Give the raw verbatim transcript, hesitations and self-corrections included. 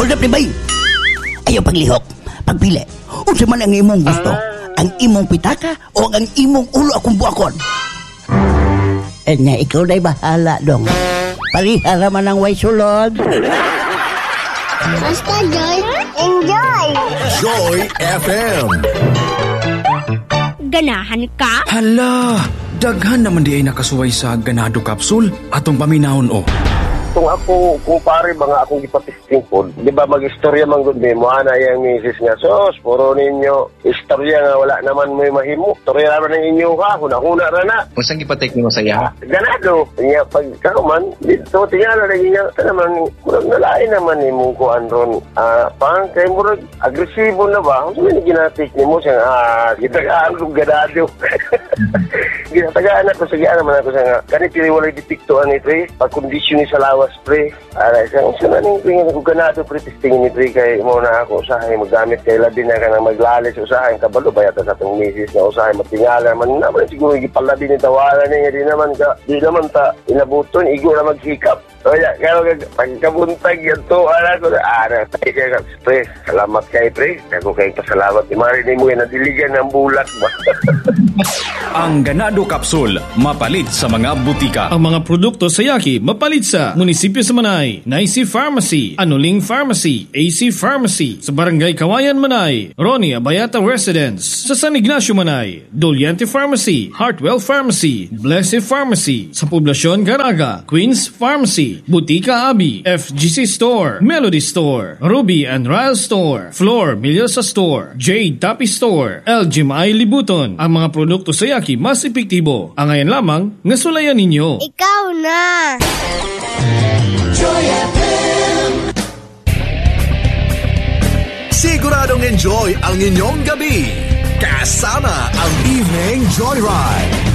Hold up ni bay. Ayaw paglihok, pagpili. Unsa man ang imong gusto? Ang imong pitaka o ang imong ulo akong buakon? Eh nga, ikaw na'y bahala dong. Parihara man ang way sulod. Basta Joy, enjoy! Joy F M. Ganahan ka? Hala, daghan naman di ay nakasuway sa ganado capsule atong paminahon o. Kung ako, kung pare ba nga akong ipatisting po, di ba mag-istorya man gud mo, ana yung misis nga, sos, puro ninyo, istorya nga wala naman may mahimo. Istorya naman ng inyo ha, huna-huna na na. Kung saan ipatik mo saya? Ganado. Nga, pag karuman, dito, tingnan na lagi niya, ito naman, murag nalain naman ni mong kuhan ron. Ah, pang, kaya murag, agresibo na ba? Kung saan ginatik ni mo siya, ah, gitagaan kong ganado. Ginatagaan ako, sagaan naman ako siya nga, kanipili walay detiktuan ni Tre, pag-kondisyon ni sa lawas, Pre. Aray, kung saan naning tingin ako ganado, Pre, testingin ni Tre, kay muna ako usahay magamit kay labi na ka na maglalis, usahay kabalo, bayata sa itong misis na usahay matingala naman, naman siguro ipalabi ni tawalan niya, di naman ka, di naman ta, inabuton, igo na maghikap. O ya, kaya pagkabuntag yan to, anak ko, ah, tayo ka, Pre, salamat kay Pre, ako kayo pasalamat, marinig mo yan, nadiligan ng bulat ba? Ang ganado capsule, mapalit sa mga butika. Ang mga produkto sa Yaki, mapalit sa Munisipyo sa Manay, Naisi Pharmacy, Anuling Pharmacy, A C Pharmacy, sa Barangay Kawayan, Manay, Ronnie Abayata Residence, sa San Ignacio, Manay, Doliente Pharmacy, Heartwell Pharmacy, Blessed Pharmacy, sa Poblasyon Garaga, Queens Pharmacy, Butika Abi, F G C Store, Melody Store, Ruby and Ryle Store, Floor Milyosa Store, Jade Tapi Store, L G M I Libuton. Ang mga produkto sa Yaki mas epektibo. Ang ngayon lamang, ngasulayan ninyo. Ikaw na! Joy F M. Siguradong enjoy ang inyong gabi. Kasama ang Evening Joyride.